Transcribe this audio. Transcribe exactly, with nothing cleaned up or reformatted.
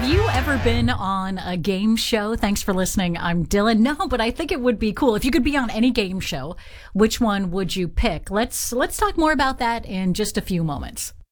you ever been on a game show? Thanks for listening. I'm Dylan. No, but I think it would be cool if you could be on any game show. Which one would you pick? Let's let's talk more about that in just a few moments.